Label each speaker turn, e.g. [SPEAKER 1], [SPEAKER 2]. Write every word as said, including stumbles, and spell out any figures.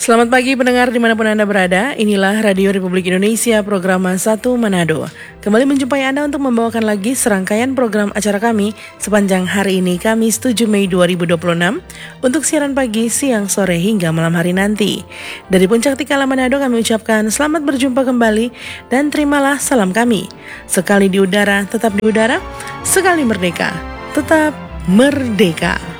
[SPEAKER 1] Selamat pagi pendengar dimanapun Anda berada, inilah Radio Republik Indonesia program satu Manado. Kembali menjumpai Anda untuk membawakan lagi serangkaian program acara kami sepanjang hari ini Kamis tujuh Mei dua ribu dua puluh enam untuk siaran pagi, siang, sore hingga malam hari nanti. Dari Puncak Tikala Manado kami ucapkan selamat berjumpa kembali dan terimalah salam kami. Sekali di udara, tetap di udara, sekali merdeka, tetap merdeka.